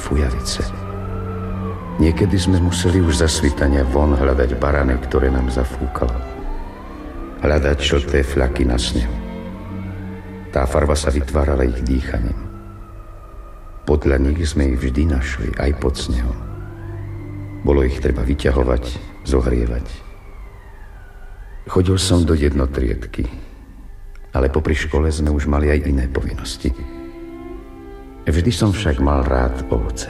fujavice. Niekedy sme museli už za svitania von hľadať barany, ktoré nám zafúkalo. Hľadať žlté fľaky na snehu. Tá farba sa vytvárala ich dýchaním. Podľa nich sme ich vždy našli, aj pod snehom. Bolo ich treba vyťahovať, zohrievať. Chodil som do jednotriedky, ale popri škole sme už mali aj iné povinnosti. Vždy som však mal rád ovce.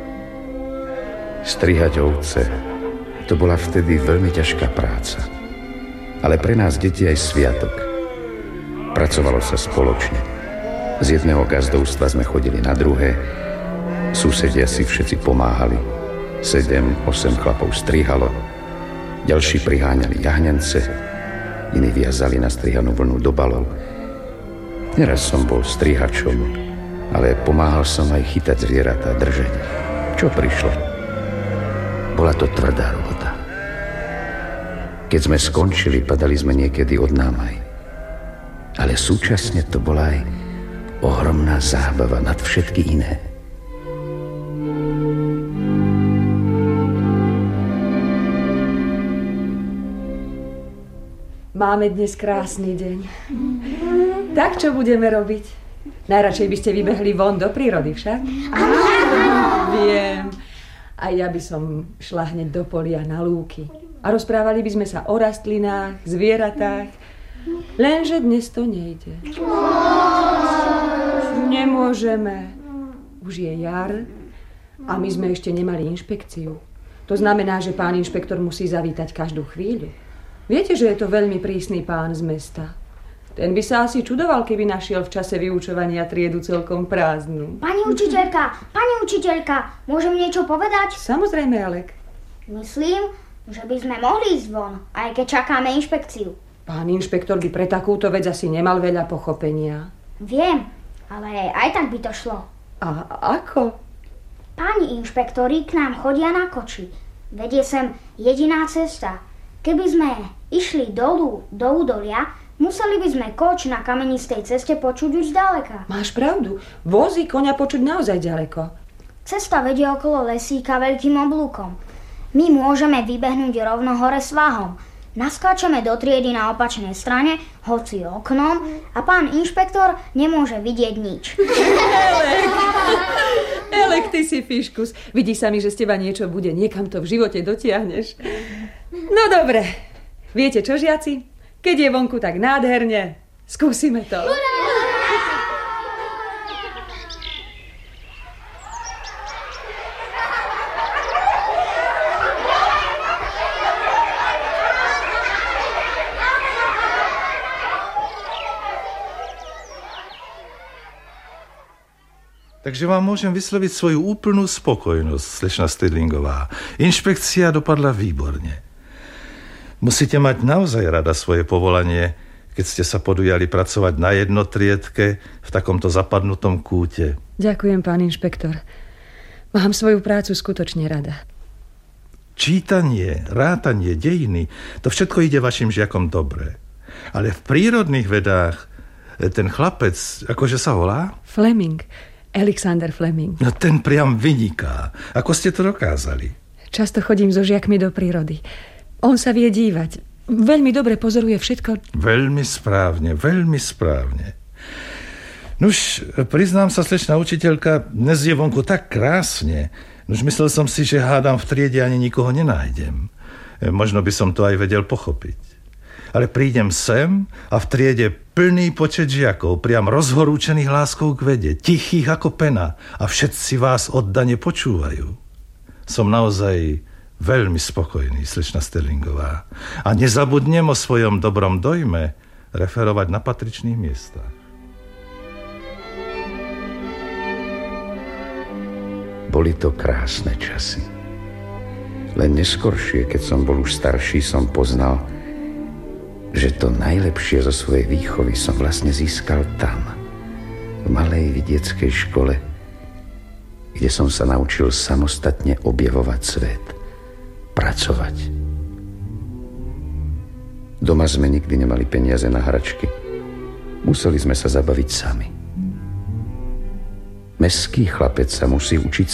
Strihať ovce, to bola vtedy veľmi ťažká práca. Ale pre nás deti aj sviatok. Pracovalo sa spoločne. Z jedného gazdovstva sme chodili na druhé. Susedia si všetci pomáhali. 7-8 chlapov strihalo. Ďalší priháňali jahňance. Iní viazali na strihanú vlnu do balov. Neraz som bol strihačom, ale pomáhal som aj chytať zvieratá, držať ich. Čo prišlo? Bola to tvrdá robota. Keď sme skončili, padali sme niekedy od námaj. Ale súčasne to bola aj ohromná zábava nad všetky iné. Máme dnes krásny deň. Tak čo budeme robiť? Najradšej by ste vybehli von do prírody však? Viem. A ja by som šla hneď do polia na lúky. A rozprávali by sme sa o rastlinách, zvieratách. Lenže dnes to nejde. Nemôžeme. Už je jar a my sme ešte nemali inšpekciu. To znamená, že pán inšpektor musí zavítať každú chvíľu. Viete, že je to veľmi prísny pán z mesta. Ten by sa asi čudoval, keby našiel v čase vyučovania triedu celkom prázdnu. Pani učiteľka, môžem niečo povedať? Samozrejme, Alek. Myslím, že by sme mohli ísť von, aj keď čakáme inšpekciu. Pán inšpektor by pre takúto vec asi nemal veľa pochopenia. Viem, ale aj tak by to šlo. A ako? Páni inšpektori k nám chodia na koči. Vedie sem jediná cesta. Keby sme išli dolu do údolia, museli by sme koč na kamenistej ceste počuť už zďaleka. Máš pravdu. Vozy koňa počuť naozaj ďaleko. Cesta vedie okolo lesíka veľkým oblúkom. My môžeme vybehnúť rovno hore svahom. Naskáčeme do triedy na opačnej strane, hoci oknom, a pán inšpektor nemôže vidieť nič. Elek, ty si fiškus. Vidí sa mi, že z teba niečo bude. Niekam to v živote dotiahneš. No dobre. Viete čo, žiaci? Keď je vonku tak nádherne, skúsime to. Takže vám môžem vysloviť svoju úplnú spokojnosť, slečna Stedlingová. Inšpekcia dopadla výborne. Musíte mať naozaj rada svoje povolanie, keď ste sa podujali pracovať na jednotriedke v takomto zapadnutom kúte. Ďakujem, pán inšpektor. Mám svoju prácu skutočne rada. Čítanie, rátanie, dejiny, to všetko ide vašim žiakom dobre. Ale v prírodných vedách ten chlapec, akože sa volá? Fleming. Alexander Fleming. No ten priam vyniká. Ako ste to dokázali? Často chodím so žiakmi do prírody. On sa vie dívať. Veľmi dobre pozoruje všetko. Veľmi správne, veľmi správne. Nuž, priznám sa, slečná učiteľka, dnes je vonku tak krásne. Nuž, myslel som si, že hádam v triede ani nikoho nenájdem. Možno by som to aj vedel pochopiť. Ale prídem sem a v triede plný počet žiakov, priam rozhorúčených láskou k vede, tichých ako pena, a všetci vás oddane počúvajú. Som naozaj veľmi spokojný, slečna Sterlingová. A nezabudnem o svojom dobrom dojme referovať na patričných miestach. Boli to krásne časy. Len neskoršie, keď som bol už starší, som poznal, že to najlepšie zo svojej výchovy som vlastne získal tam, v malej vidieckej škole, kde som sa naučil samostatne objavovať svet, pracovať. Doma sme nikdy nemali peniaze na hračky. Museli sme sa zabaviť sami. Mestský chlapec sa musí učiť